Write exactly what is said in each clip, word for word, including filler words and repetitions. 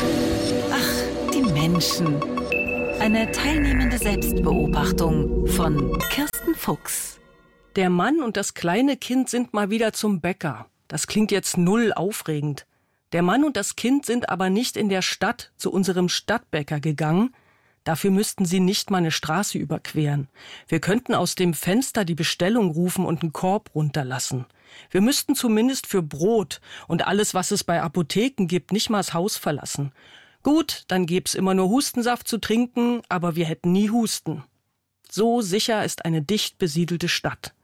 Ach, die Menschen. Eine teilnehmende Selbstbeobachtung von Kirsten Fuchs. Der Mann und das kleine Kind sind mal wieder zum Bäcker. Das klingt jetzt null aufregend. Der Mann und das Kind sind aber nicht in der Stadt zu unserem Stadtbäcker gegangen. Dafür müssten sie nicht mal eine Straße überqueren. Wir könnten aus dem Fenster die Bestellung rufen und einen Korb runterlassen. Wir müssten zumindest für Brot und alles, was es bei Apotheken gibt, nicht mal das Haus verlassen. Gut, dann gäb's immer nur Hustensaft zu trinken, aber wir hätten nie Husten. So sicher ist eine dicht besiedelte Stadt.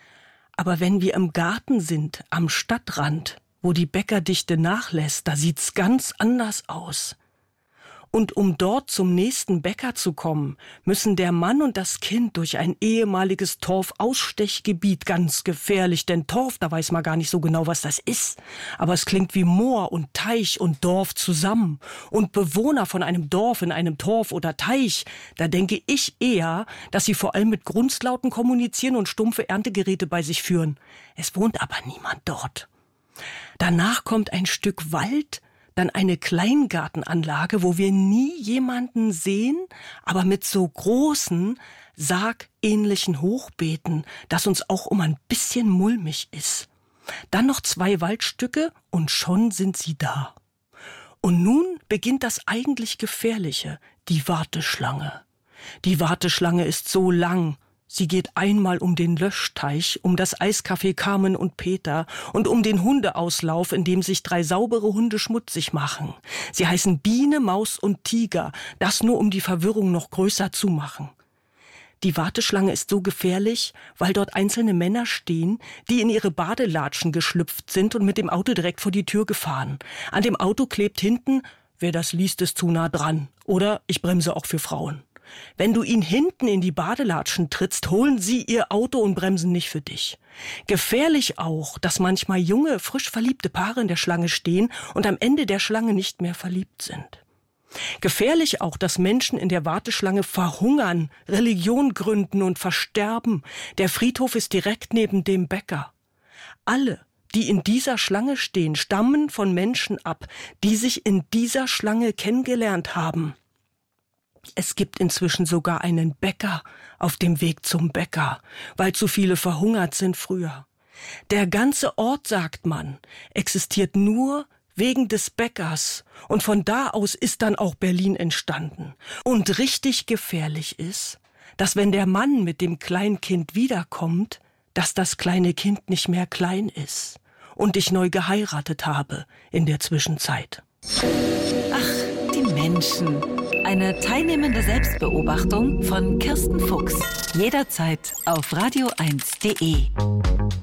Aber wenn wir im Garten sind, am Stadtrand, wo die Bäckerdichte nachlässt, da sieht's ganz anders aus. Und um dort zum nächsten Bäcker zu kommen, müssen der Mann und das Kind durch ein ehemaliges Torf-Ausstechgebiet, ganz gefährlich, denn Torf, da weiß man gar nicht so genau, was das ist. Aber es klingt wie Moor und Teich und Dorf zusammen. Und Bewohner von einem Dorf in einem Torf oder Teich, da denke ich eher, dass sie vor allem mit Grunzlauten kommunizieren und stumpfe Erntegeräte bei sich führen. Es wohnt aber niemand dort. Danach kommt ein Stück Wald, dann eine Kleingartenanlage, wo wir nie jemanden sehen, aber mit so großen, sargähnlichen Hochbeeten, dass uns auch um ein bisschen mulmig ist. Dann noch zwei Waldstücke und schon sind sie da. Und nun beginnt das eigentlich Gefährliche, die Warteschlange. Die Warteschlange ist so lang. Sie geht einmal um den Löschteich, um das Eiscafé Carmen und Peter und um den Hundeauslauf, in dem sich drei saubere Hunde schmutzig machen. Sie heißen Biene, Maus und Tiger, das nur um die Verwirrung noch größer zu machen. Die Warteschlange ist so gefährlich, weil dort einzelne Männer stehen, die in ihre Badelatschen geschlüpft sind und mit dem Auto direkt vor die Tür gefahren. An dem Auto klebt hinten, wer das liest, ist zu nah dran. Oder ich bremse auch für Frauen. Wenn du ihn hinten in die Badelatschen trittst, holen sie ihr Auto und bremsen nicht für dich. Gefährlich auch, dass manchmal junge, frisch verliebte Paare in der Schlange stehen und am Ende der Schlange nicht mehr verliebt sind. Gefährlich auch, dass Menschen in der Warteschlange verhungern, Religion gründen und versterben. Der Friedhof ist direkt neben dem Bäcker. Alle, die in dieser Schlange stehen, stammen von Menschen ab, die sich in dieser Schlange kennengelernt haben. Es gibt inzwischen sogar einen Bäcker auf dem Weg zum Bäcker, weil zu viele verhungert sind früher. Der ganze Ort, sagt man, existiert nur wegen des Bäckers und von da aus ist dann auch Berlin entstanden. Und richtig gefährlich ist, dass wenn der Mann mit dem Kleinkind wiederkommt, dass das kleine Kind nicht mehr klein ist und ich neu geheiratet habe in der Zwischenzeit. Ach, die Menschen. Eine teilnehmende Selbstbeobachtung von Kirsten Fuchs. Jederzeit auf radio eins punkt de.